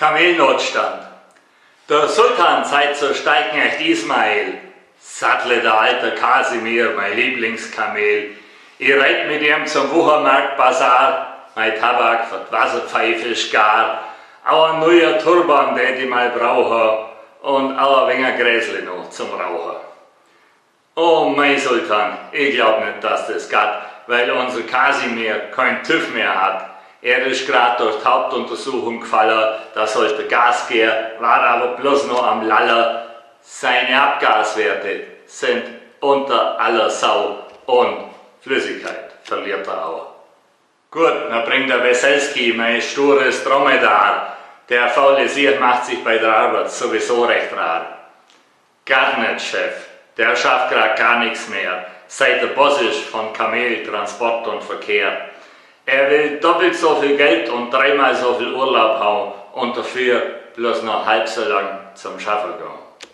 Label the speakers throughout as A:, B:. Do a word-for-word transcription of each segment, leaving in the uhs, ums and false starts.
A: Kamelnotstand. Der Sultan zeigt zur Steigknecht Ismail, sattle der alte Kasimir, mein Lieblingskamel. Ich reite mit ihm zum Wuchermarkt-Basar, mein Tabak für die Wasserpfeife ist gar, auch ein neuer Turban, den ich mal brauche, und auch ein wenig Gräsle noch zum Rauchen. Oh mein Sultan, ich glaube nicht, dass das geht, weil unser Kasimir kein TÜV mehr hat. Er ist gerade durch die Hauptuntersuchung gefallen, da sollte Gas gehen, war aber bloß noch am Lallen. Seine Abgaswerte sind unter aller Sau und Flüssigkeit verliert er auch. Gut, dann bringt der Weselski, mein stures Dromedar. Der faule Sieg macht sich bei der Arbeit sowieso recht rar. Gar nicht, Chef, der schafft gerade gar nichts mehr, seit der Boss ist von Kamel, Transport und Verkehr. Er will doppelt so viel Geld und dreimal so viel Urlaub haben und dafür bloß noch halb so lang zum Schaffen gehen.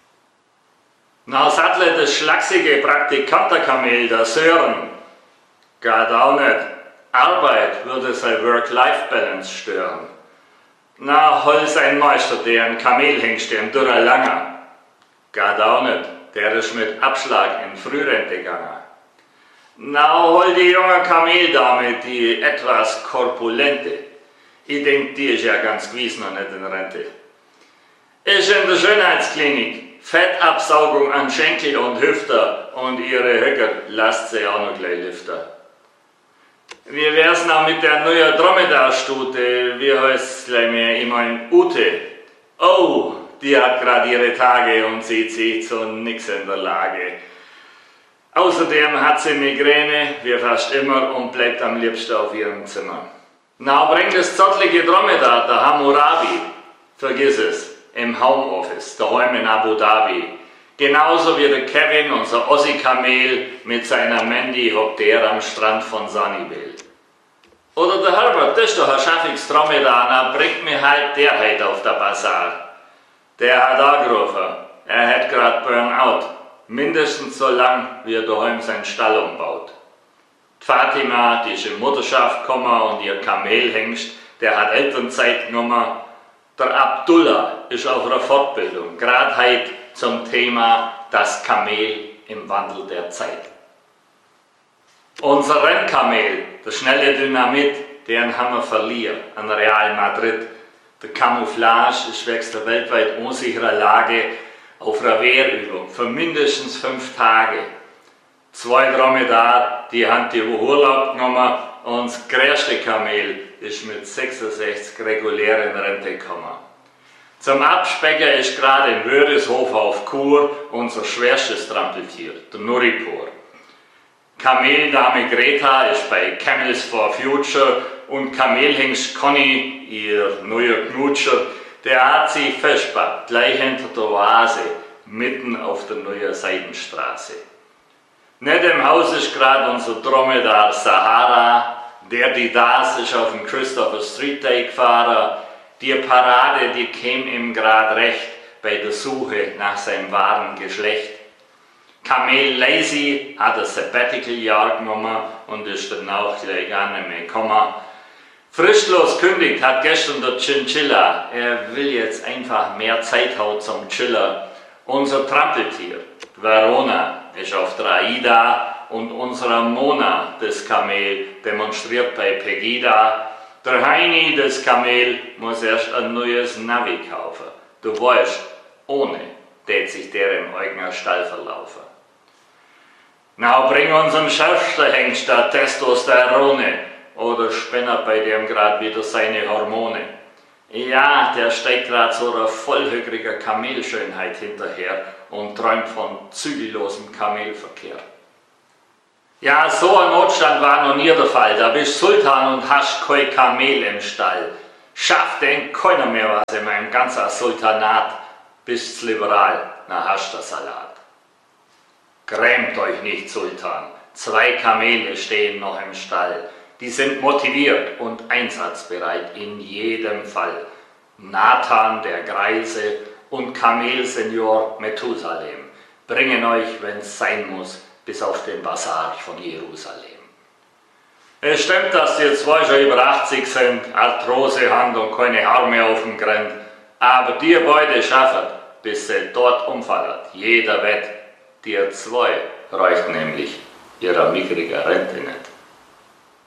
A: Na sattle das schlachsige Praktikantenkamel, der Sören. Geht auch nicht. Arbeit würde sein Work-Life-Balance stören. Na, hol sein Meister, der ein Kamel hingst, ein dürrer Langer. Geht auch nicht. Der ist mit Abschlag in Frührente gegangen. Na, hol die junge Kameldame, die etwas korpulente. Ich denke, die ist ja ganz gewiss noch nicht in Rente. Ist in der Schönheitsklinik, Fettabsaugung an Schenkel und Hüfter und ihre Höcker lasst sie auch noch gleich lüften. Wie wär's noch mit der neuen Dromedar-Stute, wie heißt es gleich mehr, ich mein Ute? Oh, die hat gerade ihre Tage und sieht sich zu nix in der Lage. Außerdem hat sie Migräne, wie fast immer, und bleibt am liebsten auf ihrem Zimmer. Na, bringt das zottlige Dromedar, der Hammurabi, vergiss es, im Homeoffice, daheim in Abu Dhabi. Genauso wie der Kevin, unser Ossi-Kamel, mit seiner Mandy hockt er am Strand von Sunnyvale. Oder der Herbert, das ist doch ein schaffiges Dromedar, na, bringt mir halt der halt auf der Basar. Der hat angerufen, er hat gerade Burnout. Mindestens so lang, wie er daheim seinen Stall umbaut. Die Fatima, die ist in Mutterschaft gekommen und ihr Kamelhengst, der hat Elternzeit genommen. Der Abdullah ist auf einer Fortbildung, gerade heute zum Thema das Kamel im Wandel der Zeit. Unser Rennkamel, der schnelle Dynamit, den haben wir verliehen an Real Madrid. Der Camouflage ist wegen der weltweit unsicheren Lage auf einer Wehrübung für mindestens fünf Tage. Zwei Dromedar, die haben die Urlaub genommen und das größte Kamel ist mit sechsundsechzig regulär in Rente gekommen. Zum Abspecken ist gerade in Wörishofen auf Kur unser schwerstes Trampeltier, der Nuripur. Kameldame Greta ist bei Camels for Future und Kamelhengst Conny, ihr neuer Knutscher, der hat sich festgepackt, gleich hinter der Oase, mitten auf der neuen Seidenstraße. Nicht im Haus ist gerade unser Dromedar Sahara, der die das ist auf dem Christopher Street Day gefahren. Die Parade, die käme ihm gerade recht bei der Suche nach seinem wahren Geschlecht. Kamel Lazy hat ein Sabbatical-Jahr genommen und ist dann auch gleich gar nicht mehr gekommen. Frischlos kündigt hat gestern der Chinchilla, er will jetzt einfach mehr Zeit haben zum Chiller. Unser Trampeltier, Verona, ist auf der Aida und unsere Mona, das Kamel, demonstriert bei Pegida. Der Heini, das Kamel, muss erst ein neues Navi kaufen. Du weißt, ohne tät sich der im eigenen Stall verlaufen. Na, bring unseren schärfsten Hengst der Testosterone. Oder spinnt bei dem gerade wieder seine Hormone. Ja, der steigt gerade so einer vollhöckriger Kamelschönheit hinterher und träumt von zügellosem Kamelverkehr. Ja, so ein Notstand war noch nie der Fall. Da bist Sultan und hast kein Kamel im Stall. Schafft denn keiner mehr was in meinem ganzen Sultanat. Bist's liberal, na hast du Salat. Grämt euch nicht, Sultan. Zwei Kamele stehen noch im Stall. Die sind motiviert und einsatzbereit in jedem Fall. Nathan, der Greise, und Kamelsenior Methusalem bringen euch, wenn's sein muss, bis auf den Basar von Jerusalem. Es stimmt, dass die zwei schon über achtzig sind, Arthrose haben und keine Haare mehr auf dem Grind. Aber die beide schaffen, bis sie dort umfallen. Jeder wett, die zwei reicht nämlich ihrer mickrigen Rente nicht.